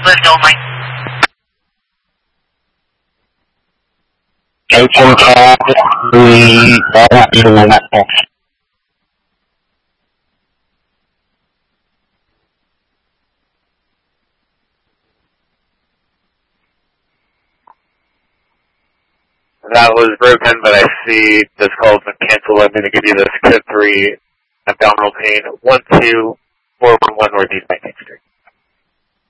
lift only. Station call, we are in the network. That was broken, but I see this call's been canceled. I'm going to give you this code 3 abdominal pain 12411 Northeast 19th Street.